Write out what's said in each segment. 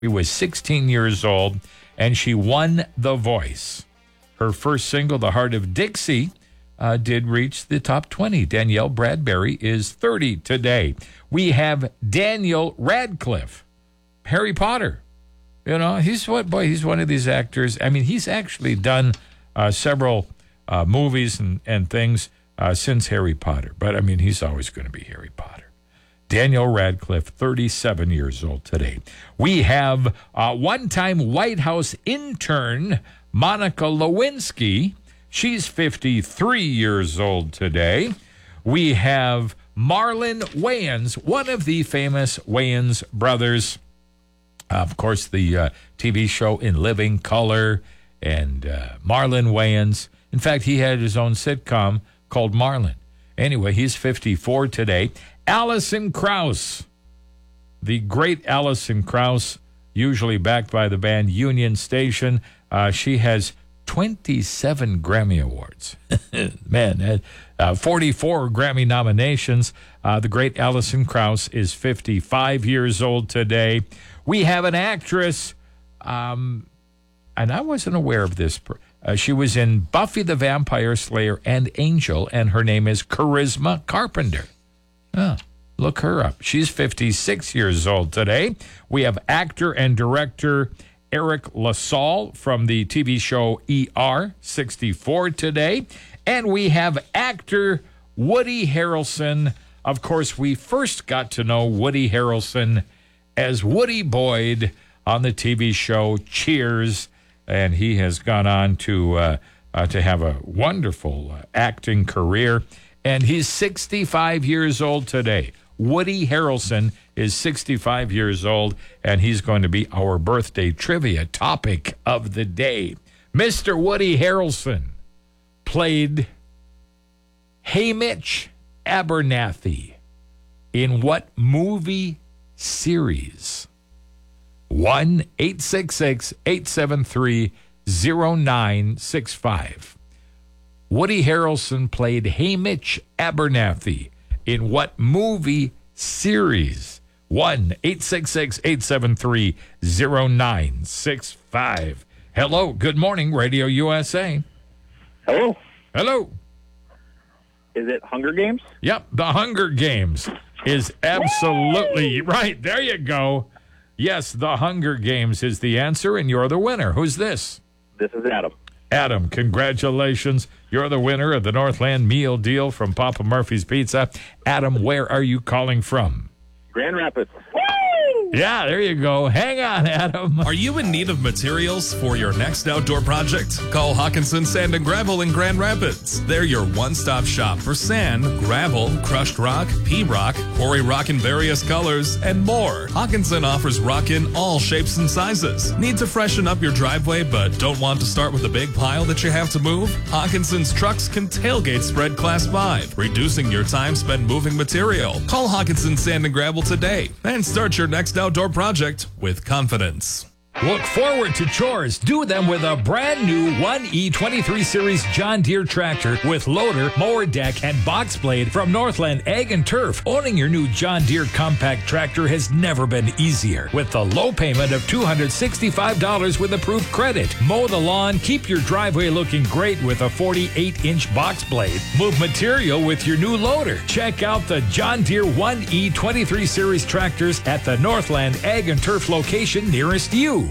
She was 16 years old, and she won The Voice. Her first single, The Heart of Dixie, did reach the top 20. Danielle Bradbury is 30 today. We have Daniel Radcliffe, Harry Potter. You know, he's one of these actors. I mean, he's actually done several movies and things since Harry Potter. But, I mean, he's always going to be Harry Potter. Daniel Radcliffe, 37 years old today. We have one-time White House intern Monica Lewinsky. She's 53 years old today. We have Marlon Wayans, one of the famous Wayans brothers. Of course, the TV show In Living Color, and Marlon Wayans. In fact, he had his own sitcom called Marlon. Anyway, he's 54 today. Alison Krauss, the great Alison Krauss, usually backed by the band Union Station. She has 27 Grammy Awards. Man, 44 Grammy nominations. The great Alison Krauss is 55 years old today. We have an actress, and I wasn't aware of this. She was in Buffy the Vampire Slayer and Angel, and her name is Charisma Carpenter. Look her up. She's 56 years old today. We have actor and director Eric LaSalle from the TV show ER, 64 today. And we have actor Woody Harrelson. Of course, we first got to know Woody Harrelson as Woody Boyd on the TV show Cheers, and he has gone on to have a wonderful acting career. And he's 65 years old today. Woody Harrelson is 65 years old, and he's going to be our birthday trivia topic of the day. Mr. Woody Harrelson played Haymitch Abernathy in what movie series? 1-866-873-0965. Woody Harrelson played Haymitch Abernathy in what movie series? 1-866-873-0965. Hello, good morning, Radio USA. Hello. Hello. Is it Hunger Games? Yep, The Hunger Games is absolutely right. There you go. Yes, The Hunger Games is the answer, and you're the winner. Who's this? This is Adam. Adam, congratulations. You're the winner of the Northland Meal Deal from Papa Murphy's Pizza. Adam, where are you calling from? Grand Rapids. Yeah, there you go. Hang on, Adam. Are you in need of materials for your next outdoor project? Call Hawkinson Sand and Gravel in Grand Rapids. They're your one-stop shop for sand, gravel, crushed rock, pea rock, quarry rock in various colors, and more. Hawkinson offers rock in all shapes and sizes. Need to freshen up your driveway but don't want to start with a big pile that you have to move? Hawkinson's trucks can tailgate spread Class 5, reducing your time spent moving material. Call Hawkinson Sand and Gravel today and start your next outdoor project with confidence. Look forward to chores. Do them with a brand new 1E23 Series John Deere tractor with loader, mower deck, and box blade from Northland Ag and Turf. Owning your new John Deere compact tractor has never been easier. With the low payment of $265 with approved credit. Mow the lawn, keep your driveway looking great with a 48-inch box blade. Move material with your new loader. Check out the John Deere 1E23 Series tractors at the Northland Ag and Turf location nearest you.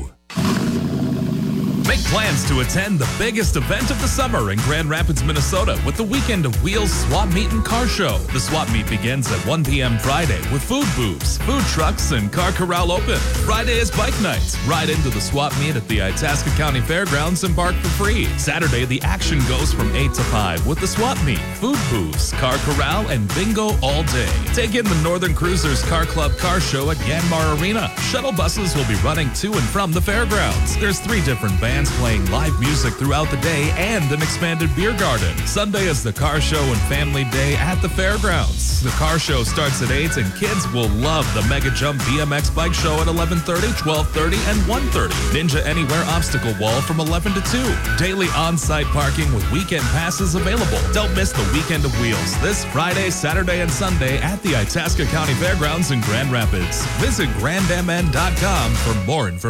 Make plans to attend the biggest event of the summer in Grand Rapids, Minnesota with the Weekend of Wheels Swap Meet and Car Show. The swap meet begins at 1 p.m. Friday with food booths, food trucks, and car corral open. Friday is bike night. Ride into the swap meet at the Itasca County Fairgrounds and park for free. Saturday, the action goes from 8 to 5 with the swap meet, food booths, car corral, and bingo all day. Take in the Northern Cruisers Car Club Car Show at Yanmar Arena. Shuttle buses will be running to and from the fairgrounds. There's 3 different bands bands playing live music throughout the day and an expanded beer garden. Sunday is the car show and family day at the fairgrounds. The car show starts at 8 and kids will love the Mega Jump BMX bike show at 11:30, 12:30, and 1:30. Ninja Anywhere obstacle wall from 11 to 2. Daily on-site parking with weekend passes available. Don't miss the Weekend of Wheels this Friday, Saturday, and Sunday at the Itasca County Fairgrounds in Grand Rapids. Visit grandmn.com for more information.